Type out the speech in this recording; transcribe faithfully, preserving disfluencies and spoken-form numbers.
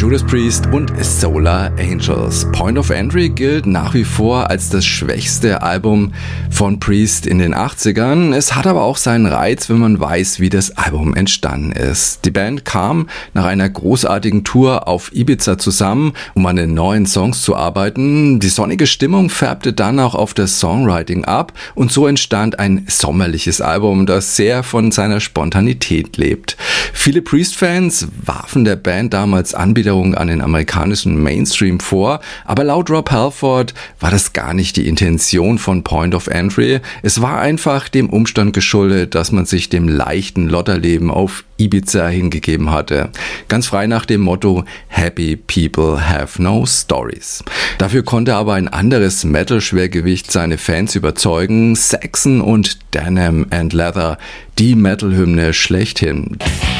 Judas Priest und Solar Angels. Point of Entry gilt nach wie vor als das schwächste Album von Priest in den achtzigern. Es hat aber auch seinen Reiz, wenn man weiß, wie das Album entstanden ist. Die Band kam nach einer großartigen Tour auf Ibiza zusammen, um an den neuen Songs zu arbeiten. Die sonnige Stimmung färbte dann auch auf das Songwriting ab und so entstand ein sommerliches Album, das sehr von seiner Spontanität lebt. Viele Priest-Fans warfen der Band damals Anbiederung an den amerikanischen Mainstream vor, aber laut Rob Halford war das gar nicht die Intention von Point of Entry. Es war einfach dem Umstand geschuldet, dass man sich dem leichten Lotterleben auf Ibiza hingegeben hatte. Ganz frei nach dem Motto Happy People Have No Stories. Dafür konnte aber ein anderes Metal-Schwergewicht seine Fans überzeugen, Saxon und Denim and Leather, die Metal-Hymne schlechthin.